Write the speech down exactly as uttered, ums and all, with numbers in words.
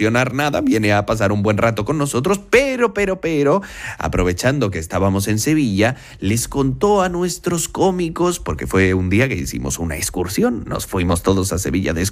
promocionar nada, viene a pasar un buen rato con nosotros, pero, pero, pero, aprovechando que estábamos en Sevilla, les contó a nuestros cómicos, porque fue un día que hicimos una excursión, nos fuimos todos a Sevilla de excursión,